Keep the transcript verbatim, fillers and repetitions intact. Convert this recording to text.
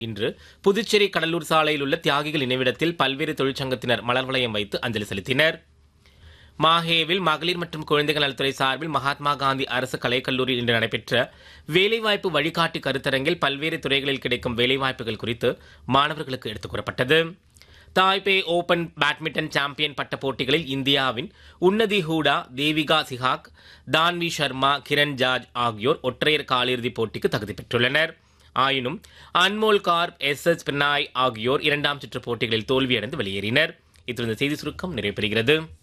இன்று புதுச்சேரி கடலூர் சாலையில் உள்ள தியாகிகள் நினைவிடத்தில் பல்வேறு தொழிற்சங்கத்தினர் மலர் வளையம் வைத்து அஞ்சலி செலுத்தினர். மாஹேவில் மகளிர் மற்றும் குழந்தைகள் நலத்துறை சார்பில் மகாத்மா காந்தி அரசு கலைக்கல்லூரியில் இன்று நடைபெற்ற வேலைவாய்ப்பு வழிகாட்டி கருத்தரங்கில் பல்வேறு துறைகளில் கிடைக்கும் வேலைவாய்ப்புகள் குறித்து மாணவர்களுக்கு எடுத்துக் கூறப்பட்டது. தாய்பே ஓபன் பேட்மிண்டன் சாம்பியன் பட்ட போட்டிகளில் இந்தியாவின் உன்னதி ஹூடா, தேவிகா சிஹாக், தான்வி சர்மா, கிரண் ஜார்ஜ் ஆகியோர் ஒற்றையர் காலிறுதிப் போட்டிக்கு தகுதி பெற்றுள்ளனர். ஆயினும் Anmol corp, S S Binoy ஆகியோர் இரண்டாம் சுற்று போட்டிகளில் தோல்வியடைந்து வெளியேறினர். இத்துடன் செய்தி சுருக்கம் நிறைவு பெறுகிறது.